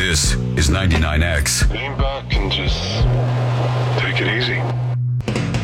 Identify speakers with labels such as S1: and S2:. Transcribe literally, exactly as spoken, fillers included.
S1: This is ninety-nine X.
S2: Lean back and just